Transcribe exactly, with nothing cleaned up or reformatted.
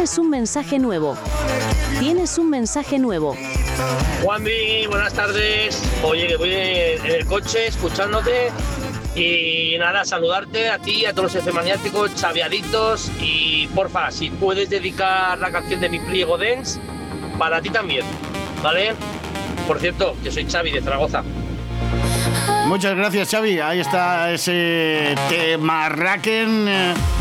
Tienes un mensaje nuevo. Tienes un mensaje nuevo. Juanvi, buenas tardes. Oye, que voy en el coche escuchándote y nada, saludarte a ti, a todos los efemaniáticos, chaviaditos y porfa, si puedes dedicar la canción de Mi Pliego Dance para ti también, ¿vale? Por cierto, yo soy Xavi de Zaragoza. Muchas gracias, Xavi. Ahí está ese temarraquen.